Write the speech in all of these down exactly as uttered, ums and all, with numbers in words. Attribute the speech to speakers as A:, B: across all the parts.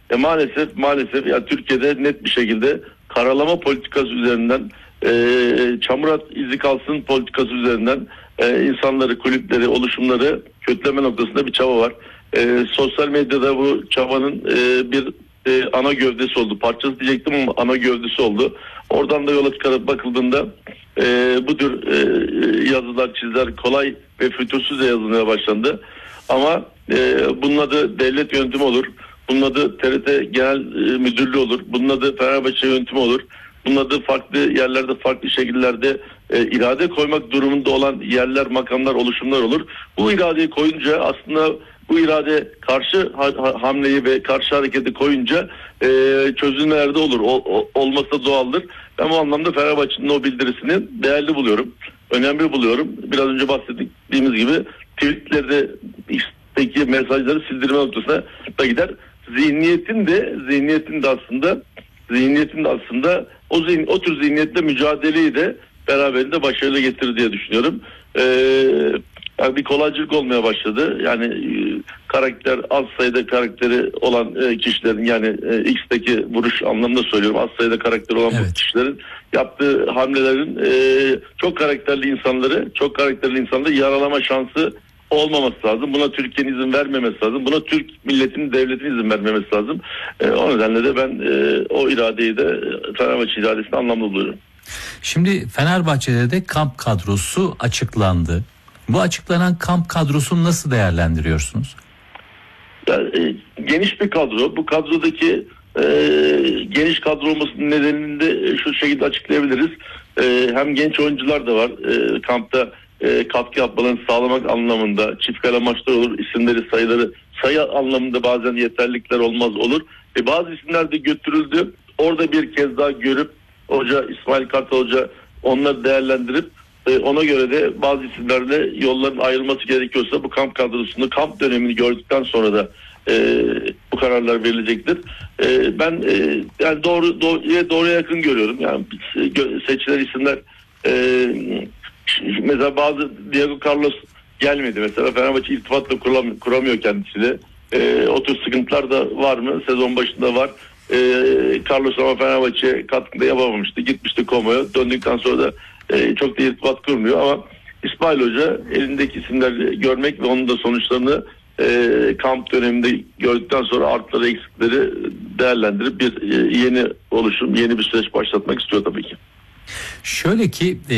A: E maalesef maalesef ya Türkiye'de net bir şekilde karalama politikası üzerinden, e, çamur izi kalsın politikası üzerinden e, insanları, kulüpleri, oluşumları kötüleme noktasında bir çaba var. E, sosyal medyada bu çabanın e, bir e, ana gövdesi oldu. Parçası diyecektim ama ana gövdesi oldu. Oradan da yola çıkarıp bakıldığında e, bu tür e, yazılar, çiziler kolay ve fütursuzca yazılmaya başlandı. Ama e, bunun adı devlet yönetimi olur. Bunun adı T R T Genel Müdürlüğü olur. Bunun adı Fenerbahçe yönetimi olur. Bunun adı farklı yerlerde, farklı şekillerde e, irade koymak durumunda olan yerler, makamlar, oluşumlar olur. Bu iradeyi koyunca aslında bu irade karşı ha- hamleyi ve karşı hareketi koyunca e, çözülmeler de olur. O, o, olması da doğaldır. Ben bu anlamda Fenerbahçe'nin o bildirisini değerli buluyorum. Önemli buluyorum. Biraz önce bahsettiğimiz gibi tweetlerde X'teki mesajları sildirme noktasına da gider. Zihniyetin de zihniyetin de aslında zihniyetin de aslında o zihin, o tür zihniyetle mücadeleyi de beraberinde başarılı getirir diye düşünüyorum. Ee, yani bir kolaycılık olmaya başladı. Yani e, karakter az sayıda karakteri olan e, kişilerin yani e, X'teki vuruş anlamında söylüyorum. Az sayıda karakteri olan evet. bu kişilerin yaptığı hamlelerin e, çok karakterli insanları, çok karakterli insanları yaralama şansı olmaması lazım. Buna Türkiye'nin izin vermemesi lazım. Buna Türk milletinin, devletinin izin vermemesi lazım. E, o nedenle de ben e, o iradeyi de Fenerbahçe iradesini anlamlı buluyorum.
B: Şimdi Fenerbahçe'de de kamp kadrosu açıklandı. Bu açıklanan kamp kadrosunu nasıl değerlendiriyorsunuz?
A: Yani, e, geniş bir kadro. Bu kadrodaki e, geniş kadro olmasının nedenini de şu şekilde açıklayabiliriz. E, hem genç oyuncular da var. E, kampta e, katkı yapmalarını sağlamak anlamında çift kale maçlar olur. İsimleri, sayıları sayı anlamında bazen yeterlilikler olmaz olur. E, bazı isimler de götürüldü. Orada bir kez daha görüp Hoca İsmail Kartal Hoca onları değerlendirip e, ona göre de bazı isimlerle yolların ayrılması gerekiyorsa bu kamp kadrosunu, kamp dönemini gördükten sonra da e, bu kararlar verilecektir. E, ben e, yani doğru doğruya doğruya yakın görüyorum. Yani seçilen isimler e, mesela bazı Diego Carlos gelmedi. Mesela Fenerbahçe irtibatla kuramıyor, kuramıyor kendisiyle. E, o tür sıkıntılar da var mı? Sezon başında var. E, Carlos ama Fenerbahçe katkıda yapamamıştı. Gitmişti Komo'ya. Döndükten sonra da e, çok da irtibat kurmuyor ama İsmail Hoca elindeki isimleri görmek ve onun da sonuçlarını e, kamp döneminde gördükten sonra artları eksikleri değerlendirip bir e, yeni oluşum, yeni bir süreç başlatmak istiyor tabii ki.
B: Şöyle ki e,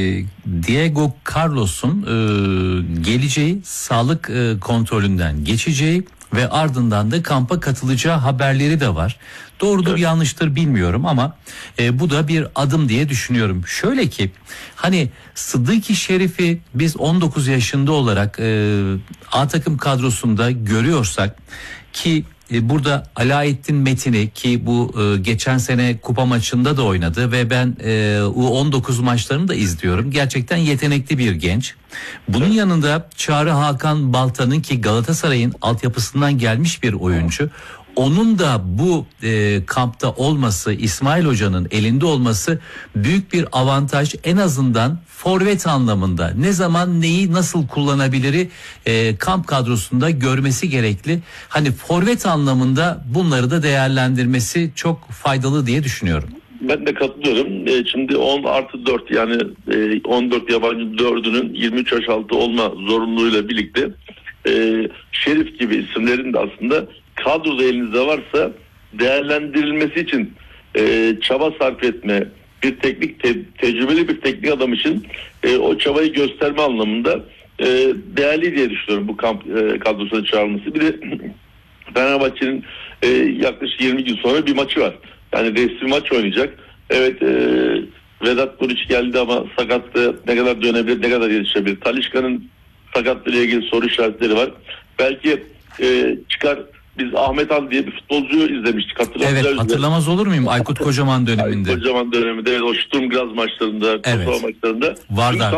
B: Diego Carlos'un e, geleceği sağlık e, kontrolünden geçeceği ve ardından da kampa katılacağı haberleri de var. Doğrudur evet. yanlıştır bilmiyorum ama e, bu da bir adım diye düşünüyorum. Şöyle ki hani Sıddık-ı Şerif'i biz on dokuz yaşında olarak e, A takım kadrosunda görüyorsak ki e, burada Alaettin Metin'i ki bu e, geçen sene kupa maçında da oynadı ve ben e, U on dokuz maçlarını da izliyorum. Gerçekten yetenekli bir genç. Bunun yanında Çağrı Hakan Balta'nın ki Galatasaray'ın altyapısından gelmiş bir oyuncu. Onun da bu e, kampta olması, İsmail Hoca'nın elinde olması büyük bir avantaj. En azından forvet anlamında ne zaman neyi nasıl kullanabiliri e, kamp kadrosunda görmesi gerekli. Hani forvet anlamında bunları da değerlendirmesi çok faydalı diye düşünüyorum.
A: Ben de katılıyorum. E, şimdi on artı dört yani e, on dört yabancı dördünün yirmi üç yaş altı olma zorunluluğuyla birlikte e, Şerif gibi isimlerin de aslında kadroda elinizde varsa değerlendirilmesi için e, çaba sarf etme, bir teknik te, tecrübeli bir teknik adam için e, o çabayı gösterme anlamında e, değerli diye düşünüyorum bu kamp e, kadrosuna çağrılması. Bir de Fenerbahçe'nin e, yaklaşık yirmi gün sonra bir maçı var. Yani resmi maç oynayacak. Evet e, Vedat Muriç geldi ama sakatlığı ne kadar dönebilir, ne kadar yetişebilir. Talisca'nın sakatlığıyla ilgili soru işaretleri var. Belki e, çıkar. Biz Ahmet Han diye bir futbolcuyu izlemiştik.
B: Evet, hatırlamaz olur muyum? Aykut Kocaman döneminde.
A: Aykut Kocaman döneminde. Evet, o Sturm Graz maçlarında,
B: evet.
A: Kosova maçlarında.
B: Vardar.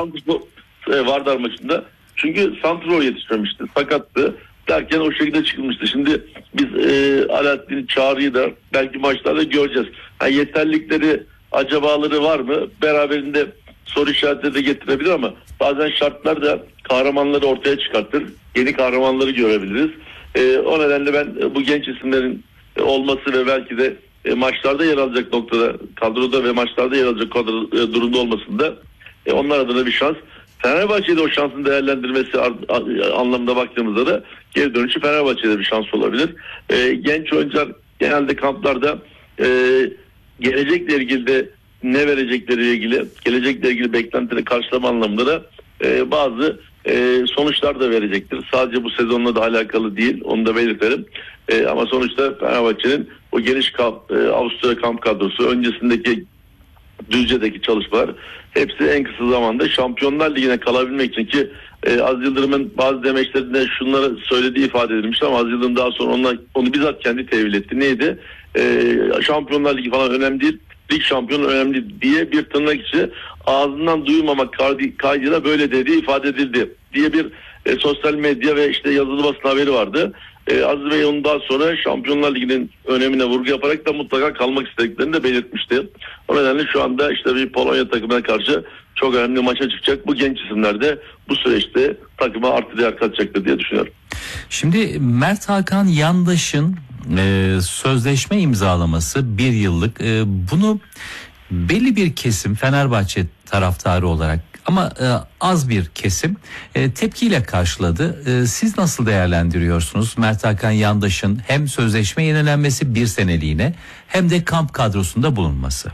A: E, Vardar maçında. Çünkü Santrfor yetişmemişti. Sakattı. Derken o şekilde çıkılmıştı. Şimdi biz e, Alaaddin Çağrı'yı da belki maçlarda göreceğiz. Yani yeterlilikleri, acabaları var mı? Beraberinde soru işaretleri de getirebilir ama bazen şartlar da kahramanları ortaya çıkartır. Yeni kahramanları görebiliriz. E, o nedenle ben bu genç isimlerin e, olması ve belki de e, maçlarda yer alacak noktada, kadroda ve maçlarda yer alacak kadro, e, durumda olmasında e, onlar adına bir şans. Fenerbahçe'de o şansın değerlendirmesi anlamında baktığımızda da geri dönüşü Fenerbahçe'de bir şans olabilir. E, genç oyuncular genelde kamplarda e, gelecekle ilgili de ne verecekleriyle ilgili, gelecekle ilgili beklentileri karşılama anlamında da e, bazı e, sonuçlar da verecektir. Sadece bu sezonla da alakalı değil, onu da belirtelim. E, ama sonuçta Fenerbahçe'nin o geniş kamp, e, Avusturya kamp kadrosu, öncesindeki Düzce'deki çalışmalar hepsi en kısa zamanda Şampiyonlar Ligi'ne kalabilmek için ki e, Aziz Yıldırım'ın bazı demeçlerinde şunları söylediği ifade edilmişti ama Aziz Yıldırım daha sonra onunla, onu bizzat kendi tevil etti. Neydi? E, Şampiyonlar Ligi falan önemli değil, lig şampiyonu önemli diye bir tırnak içi ağzından duymamak kaydıyla böyle dediği ifade edildi diye bir e, sosyal medya ve işte yazılı basın haberi vardı. E, Aziz Bey ondan sonra Şampiyonlar Ligi'nin önemine vurgu yaparak da mutlaka kalmak istediklerini de belirtmişti. O nedenle şu anda işte bir Polonya takımına karşı çok önemli maça çıkacak. Bu genç isimler de bu süreçte takıma artı değer katacaktır diye düşünüyorum.
B: Şimdi Mert Hakan Yandaş'ın e, sözleşme imzalaması bir yıllık, e, bunu belli bir kesim Fenerbahçe taraftarı olarak ama e, az bir kesim e, tepkiyle karşıladı. E, siz nasıl değerlendiriyorsunuz Mert Hakan Yandaş'ın hem sözleşme yenilenmesi bir seneliğine hem de kamp kadrosunda bulunması?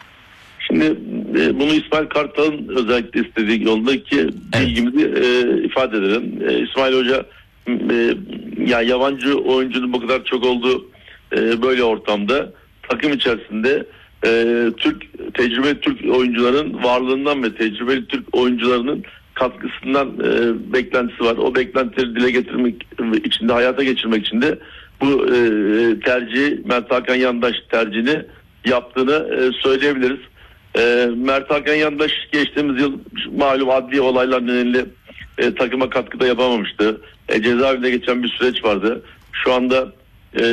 A: Şimdi e, bunu İsmail Kartal'ın özellikle istediği yoldaki evet. bilgimizi e, ifade edelim. E, İsmail Hoca e, ya yabancı oyuncunun bu kadar çok olduğu e, böyle ortamda takım içerisinde e, Türk tecrübeli Türk oyuncuların varlığından ve tecrübeli Türk oyuncularının katkısından e, beklentisi var. O beklentileri dile getirmek için de hayata geçirmek için de bu e, tercihi Mert Hakan Yandaş tercihini yaptığını e, söyleyebiliriz. E, Mert Hakan Yandaş geçtiğimiz yıl malum adli olaylar nedeniyle e, takıma katkıda yapamamıştı. E, cezaevinde geçen bir süreç vardı. Şu anda e,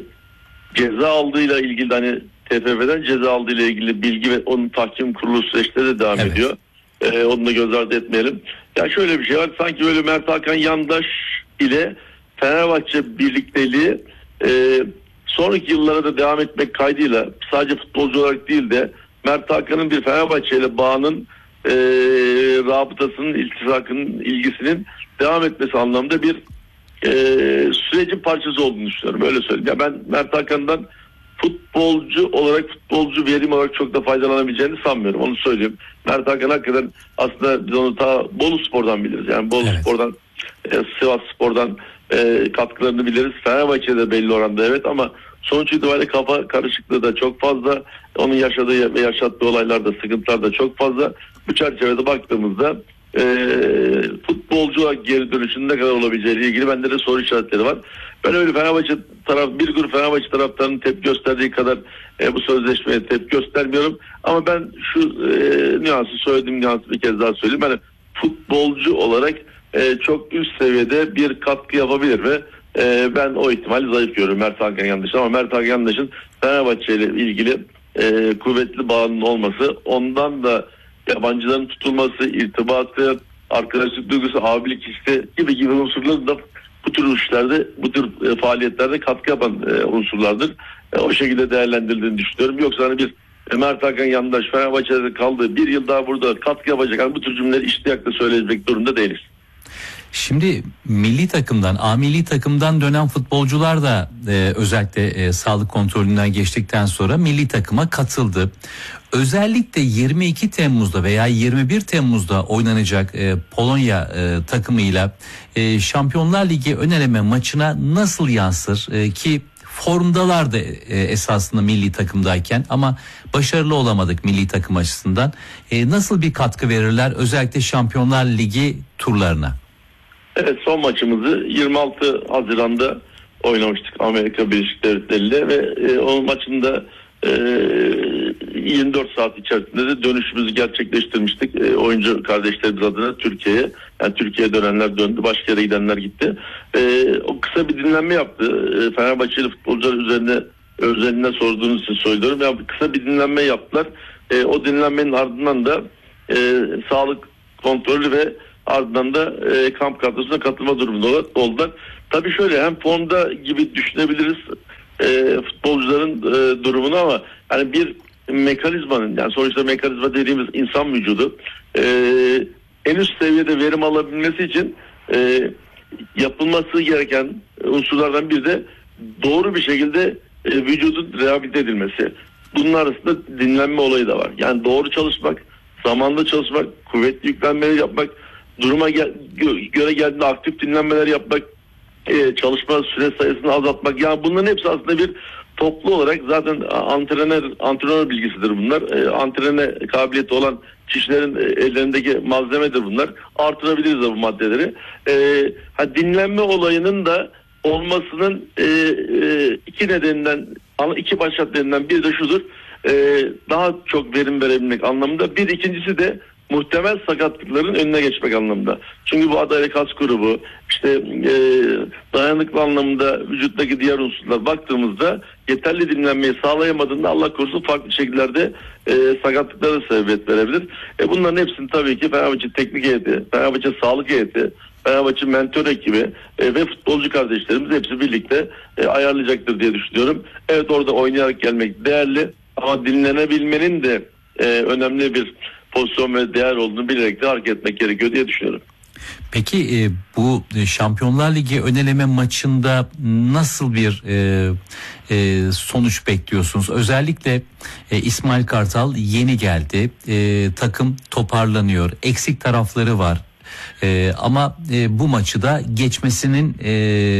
A: ceza aldığıyla ilgili hani T F F'den ceza aldığıyla ilgili bilgi ve onun tahkim kurulu süreçleri de devam evet. ediyor. E, onu da göz ardı etmeyelim. Ya şöyle bir şey var. Sanki böyle Mert Hakan Yandaş ile Fenerbahçe birlikteliği e, sonraki yıllara da devam etmek kaydıyla sadece futbolcu olarak değil de Mert Hakan'ın bir Fenerbahçe ile bağının e, rabıtasının, iltisakının, ilgisinin devam etmesi anlamda bir e, sürecin parçası olduğunu düşünüyorum. Öyle söyleyeyim. Ya ben Mert Hakan'dan futbolcu olarak, futbolcu verim olarak çok da faydalanabileceğini sanmıyorum. Onu söyleyeyim. Mert Hakan hakikaten aslında biz onu ta Bolu Spor'dan biliriz. Yani Bolu evet. Spor'dan, e, Sivas Spor'dan e, katkılarını biliriz. Fenerbahçe'de belli oranda evet ama sonuç itibariyle kafa karışıklığı da çok fazla. Onun yaşadığı ve yaşattığı olaylarda, sıkıntılar da çok fazla. Bu çerçevede baktığımızda e, futbolcu olarak geri dönüşünün ne kadar olabileceğiyle ilgili bende de soru işaretleri var. Ben öyle Fenerbahçe taraf, bir grup Fenerbahçe taraftarının tepki gösterdiği kadar e, bu sözleşmeye tepki göstermiyorum. Ama ben şu e, nüansı söylediğim nüansı bir kez daha söyleyeyim. Ben futbolcu olarak e, çok üst seviyede bir katkı yapabilir ve e, ben o ihtimali zayıf görüyorum Mert Hakan Yandaş. Ama Mert Hakan Yandaş'ın Fenerbahçe ile ilgili e, kuvvetli bağının olması, ondan da yabancıların tutulması, irtibatı, arkadaşlık duygusu, abilik hissi gibi gibi unsurları da bu tür işlerde, bu tür e, faaliyetlerde katkı yapan e, unsurlardır. E, o şekilde değerlendirildiğini düşünüyorum. Yoksa hani bir e, Mert Hakan Yandaş Fenerbahçe'de kaldığı bir yıl daha burada katkı yapacak. Yani bu tür cümleleri iştiyakla söyleyecek durumda değiliz.
B: Şimdi milli takımdan, A milli takımdan dönen futbolcular da e, özellikle e, sağlık kontrolünden geçtikten sonra milli takıma katıldı. Özellikle yirmi iki Temmuz'da veya yirmi bir Temmuz'da oynanacak e, Polonya e, takımıyla e, Şampiyonlar Ligi ön eleme maçına nasıl yansır e, ki formdalar da e, esasında milli takımdayken ama başarılı olamadık milli takım açısından. E, nasıl bir katkı verirler özellikle Şampiyonlar Ligi turlarına? Evet,
A: son maçımızı yirmi altı Haziran'da oynamıştık Amerika Birleşik Devletleri ile ve e, o maçında e, yirmi dört saat içerisinde de dönüşümüzü gerçekleştirmiştik. E, oyuncu kardeşlerimiz adına Türkiye'ye, yani Türkiye'ye dönenler döndü, başka yere gidenler gitti. E, o kısa bir dinlenme yaptı. E, Fenerbahçeli futbolcular üzerine özeline sorduğunuz için söylüyorum. Yani kısa bir dinlenme yaptılar. E, o dinlenmenin ardından da e, sağlık kontrolü ve ardından da e, kamp kadrosuna katılma durumunda oldular. Tabii şöyle, hem formda gibi düşünebiliriz e, futbolcuların e, durumunu ama yani bir mekanizmanın, yani sonuçta mekanizma dediğimiz insan vücudu e, en üst seviyede verim alabilmesi için e, yapılması gereken unsurlardan biri de doğru bir şekilde e, vücudun rehabilite edilmesi. Bunun arasında dinlenme olayı da var. Yani doğru çalışmak, zamanla çalışmak, kuvvetli yüklenmeler yapmak, duruma gel, göre geldiğinde aktif dinlenmeler yapmak, e, çalışma süre sayısını azaltmak. Yani bunların hepsi aslında bir toplu olarak zaten antrenör antrenör bilgisidir bunlar. E, antrene kabiliyeti olan kişilerin ellerindeki malzemedir bunlar. Artırabiliriz de bu maddeleri. E, ha, dinlenme olayının da olmasının e, e, iki nedeninden, iki baş nedeninden biri de şudur. E, daha çok verim verebilmek anlamında. Bir ikincisi de muhtemel sakatlıkların önüne geçmek anlamında. Çünkü bu adalet kas grubu, işte e, dayanıklı anlamında vücuttaki diğer unsurlar baktığımızda yeterli dinlenmeyi sağlayamadığında Allah korusun farklı şekillerde e, sakatlıklara sebebiyet verebilir. E, bunların hepsini tabii ki Fenerbahçe teknik heyeti, Fenerbahçe sağlık heyeti, Fenerbahçe mentor ekibi e, ve futbolcu kardeşlerimiz hepsi birlikte e, ayarlayacaktır diye düşünüyorum. Evet, orada oynayarak gelmek değerli ama dinlenebilmenin de e, önemli bir pozisyon ve değer olduğunu bilerek de hareket etmek gerekiyor diye düşünüyorum.
B: Peki e, bu Şampiyonlar Ligi ön eleme maçında nasıl bir e, e, sonuç bekliyorsunuz? Özellikle e, İsmail Kartal yeni geldi. E, takım toparlanıyor. Eksik tarafları var. Ee, ama e, bu maçı da geçmesinin e,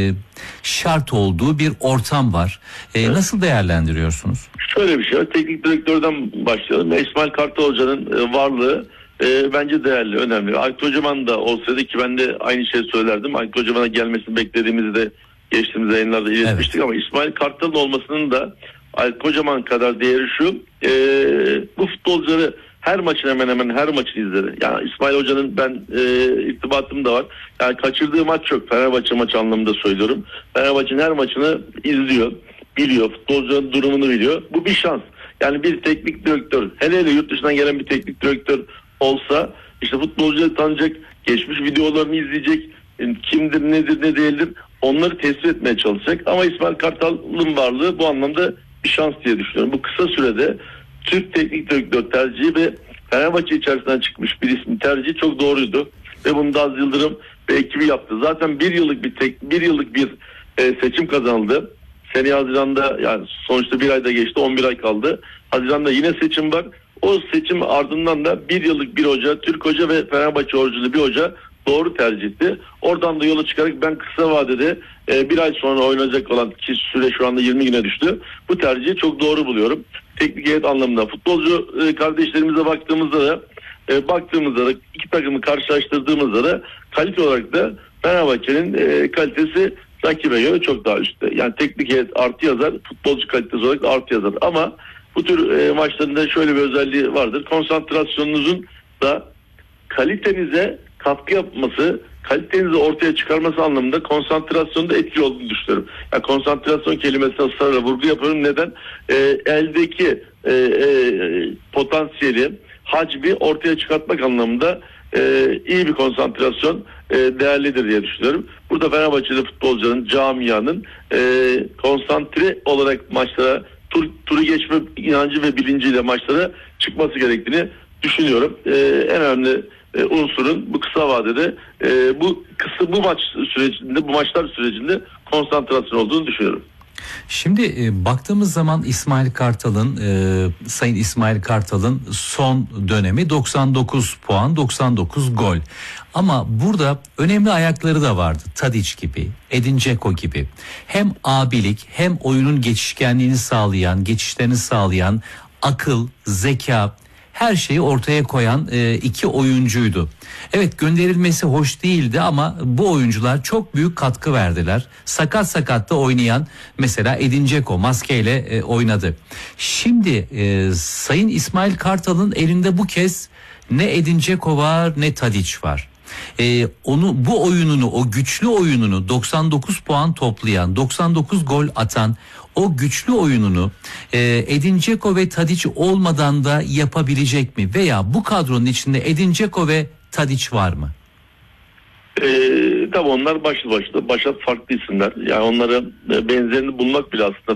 B: şart olduğu bir ortam var. E, evet. Nasıl değerlendiriyorsunuz?
A: Şöyle bir şey var. Teknik direktörden başlayalım. İsmail Kartal Hoca'nın e, varlığı e, bence değerli, önemli. Aykut Kocaman da olsaydı, ki ben de aynı şeyi söylerdim. Aykut Kocaman'a gelmesini beklediğimizi de geçtiğimiz yayınlarda iletmiştik, evet. Ama İsmail Kartal'ın olmasının da Aykut Kocaman kadar değeri şu. E, bu futbolcuları her maçın hemen hemen her maçını izledi. Yani İsmail Hoca'nın ben e, irtibatım da var. Yani kaçırdığı maç yok. Fenerbahçe maçı anlamında söylüyorum. Fenerbahçe'nin her maçını izliyor, biliyor. Futbolcuların durumunu biliyor. Bu bir şans. Yani bir teknik direktör, hele hele yurt dışından gelen bir teknik direktör olsa işte futbolcuları tanıyacak, geçmiş videolarını izleyecek, kimdir, nedir, ne değildir, onları tespit etmeye çalışacak. Ama İsmail Kartal'ın varlığı bu anlamda bir şans diye düşünüyorum. Bu kısa sürede Türk teknik direktör tercihi ve Fenerbahçe içerisinden çıkmış bir ismin tercihi çok doğruydu. Ve bunu da Az Yıldırım ve ekibi yaptı. Zaten bir yıllık bir tek, bir yıllık bir e, seçim kazanıldı. Seneye Haziran'da, yani sonuçta bir ayda geçti, on bir ay kaldı. Haziran'da yine seçim var. O seçim ardından da bir yıllık bir hoca, Türk hoca ve Fenerbahçe orijinli bir hoca doğru tercihti. Oradan da yola çıkarak ben kısa vadede e, bir ay sonra oynayacak olan, ki süre şu anda yirmi güne düştü, bu tercihi çok doğru buluyorum. Teknik heyet anlamında. Futbolcu e, kardeşlerimize baktığımızda da e, baktığımızda da iki takımı karşılaştırdığımızda da kalite olarak da Fenerbahçe'nin e, kalitesi rakibe göre çok daha üstte. Yani teknik heyet artı yazar, futbolcu kalitesi olarak da artı yazar. Ama bu tür e, maçlarında şöyle bir özelliği vardır. Konsantrasyonunuzun da kalitenize katkı yapması, kalitenizi ortaya çıkarması anlamında konsantrasyonda etkili olduğunu düşünüyorum. Yani konsantrasyon kelimesine ısrarla vurgu yapıyorum. Neden? E, eldeki e, e, potansiyeli, hacmi ortaya çıkartmak anlamında e, iyi bir konsantrasyon e, değerlidir diye düşünüyorum. Burada Fenerbahçeli futbolcuların, camianın e, konsantre olarak maçlara, tur, turu geçme inancı ve bilinciyle maçlara çıkması gerektiğini düşünüyorum. E, en önemli e, unsurun bu kısa vadede e, bu kısa bu maç sürecinde, bu maçlar sürecinde konsantrasyon olduğunu düşünüyorum.
B: Şimdi e, baktığımız zaman İsmail Kartal'ın e, Sayın İsmail Kartal'ın son dönemi doksan dokuz puan, doksan dokuz gol. Ama burada önemli ayakları da vardı. Tadic gibi, Edin Dzeko gibi. Hem abilik hem oyunun geçişkenliğini sağlayan, geçişlerini sağlayan akıl, zeka, her şeyi ortaya koyan e, iki oyuncuydu. Evet, gönderilmesi hoş değildi ama bu oyuncular çok büyük katkı verdiler. Sakat sakat da oynayan mesela Edin Dzeko maskeyle e, oynadı. Şimdi e, Sayın İsmail Kartal'ın elinde bu kez ne Edin Dzeko var ne Tadic var. Ee, onu bu oyununu, o güçlü oyununu, doksan dokuz puan toplayan, doksan dokuz gol atan o güçlü oyununu e, Edin Dzeko ve Tadic olmadan da yapabilecek mi? Veya bu kadronun içinde Edin Dzeko ve Tadic var mı?
A: Ee, tabii onlar başlı başlı başa farklı isimler. Yani onlara benzerini bulmak bile aslında